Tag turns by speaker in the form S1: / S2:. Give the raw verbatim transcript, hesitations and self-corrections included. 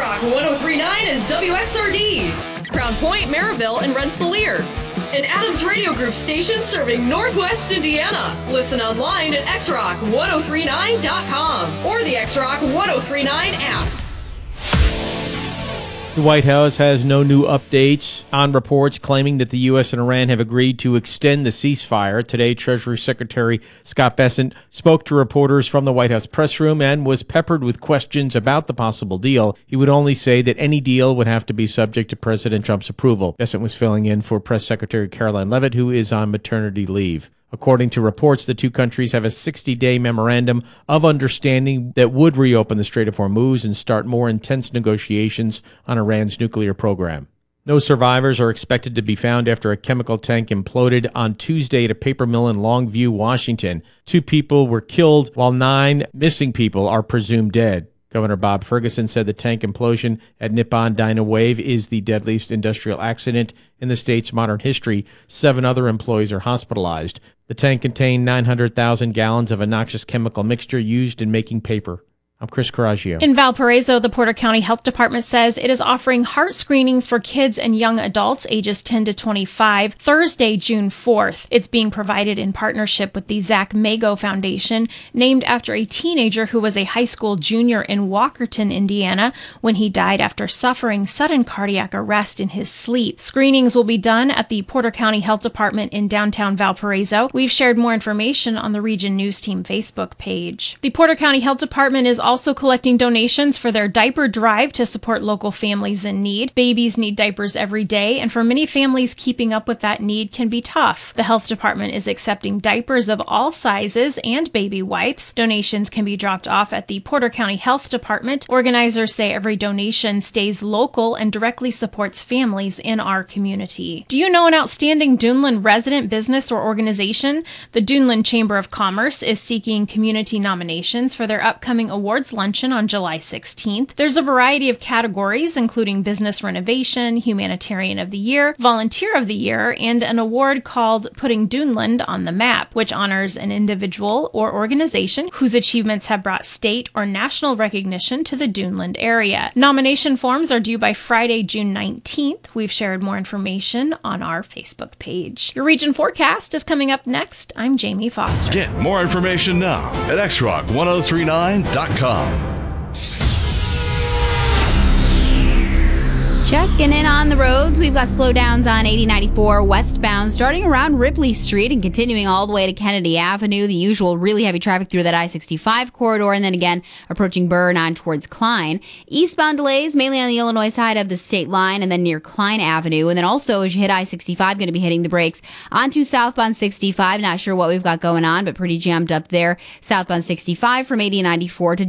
S1: X-Rock one oh three point nine is W X R D, Crown Point, Maryville, and Rensselaer. An Adams Radio Group station serving Northwest Indiana. Listen online at x rock one oh three nine dot com or the X-Rock one oh three nine app.
S2: The White House has no new updates on reports claiming that the U S and Iran have agreed to extend the ceasefire. Today, Treasury Secretary Scott Bessent spoke to reporters from the White House press room and was peppered with questions about the possible deal. He would only say that any deal would have to be subject to President Trump's approval. Bessent was filling in for Press Secretary Caroline Leavitt, who is on maternity leave. According to reports, the two countries have a sixty-day memorandum of understanding that would reopen the Strait of Hormuz and start more intense negotiations on Iran's nuclear program. No survivors are expected to be found after a chemical tank imploded on Tuesday at a paper mill in Longview, Washington. Two people were killed, while nine missing people are presumed dead. Governor Bob Ferguson said the tank implosion at Nippon Dynawave is the deadliest industrial accident in the state's modern history. Seven other employees are hospitalized. The tank contained nine hundred thousand gallons of a noxious chemical mixture used in making paper. I'm Chris Coraggio.
S3: In Valparaiso, the Porter County Health Department says it is offering heart screenings for kids and young adults ages ten to twenty-five Thursday, June fourth. It's being provided in partnership with the Zach Mago Foundation, named after a teenager who was a high school junior in Walkerton, Indiana, when he died after suffering sudden cardiac arrest in his sleep. Screenings will be done at the Porter County Health Department in downtown Valparaiso. We've shared more information on the Region News Team Facebook page. The Porter County Health Department is also collecting donations for their diaper drive to support local families in need. Babies need diapers every day, and for many families, keeping up with that need can be tough. The health department is accepting diapers of all sizes and baby wipes. Donations can be dropped off at the Porter County Health Department. Organizers say every donation stays local and directly supports families in our community. Do you know an outstanding Duneland resident, business, or organization? The Duneland Chamber of Commerce is seeking community nominations for their upcoming award luncheon on July sixteenth. There's a variety of categories, including Business Renovation, Humanitarian of the Year, Volunteer of the Year, and an award called Putting Duneland on the Map, which honors an individual or organization whose achievements have brought state or national recognition to the Duneland area. Nomination forms are due by Friday, June nineteenth. We've shared more information on our Facebook page. Your region forecast is coming up next. I'm Jamie Foster.
S4: Get more information now at X Rock ten thirty-nine dot com.
S5: Checking in on the roads, we've got slowdowns on eighty ninety-four westbound starting around Ripley Street and continuing all the way to Kennedy Avenue. The usual really heavy traffic through that I sixty-five corridor, and then again approaching Burr and on towards Klein. Eastbound delays mainly on the Illinois side of the state line and then near Klein Avenue. And then also as you hit I sixty-five, going to be hitting the brakes onto southbound sixty-five. Not sure what we've got going on, but pretty jammed up there. Southbound sixty-five from eighty ninety-four to